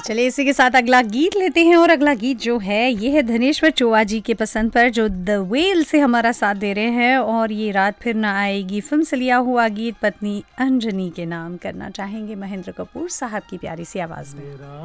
चलिए इसी के साथ अगला गीत लेते हैं और अगला गीत जो है ये है धनेश्वर चौवा जी के पसंद पर, जो द वेल से हमारा साथ दे रहे हैं। और ये रात फिर ना आएगी फिल्म से लिया हुआ गीत पत्नी अंजनी के नाम करना चाहेंगे महेंद्र कपूर साहब की प्यारी सी आवाज में।